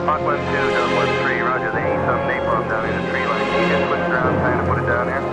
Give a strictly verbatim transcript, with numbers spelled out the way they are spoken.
Hawk one two, Dub one three, roger, they need some napalm down in the tree line. Can you just switch around, trying to put it down here?